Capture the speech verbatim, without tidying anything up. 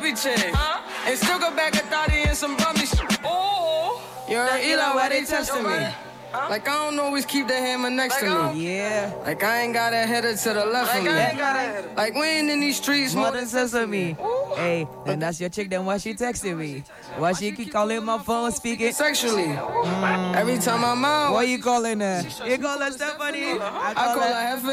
booty check. Huh? And still go back a thotty and some bummy shit. Oh, you're Eli, why they testing me? Huh? Like I don't always keep the hammer next like to me. Yeah. Like I ain't got a header to the left like of me. I ain't got a header. Like we ain't in these streets more than sesame. Hey, and that's your chick. Then why she texting me? Why she keep calling my phone speaking sexually? Mm. Every time I'm out. What you calling her? You call her Stephanie? I call, I call her. her Heifer.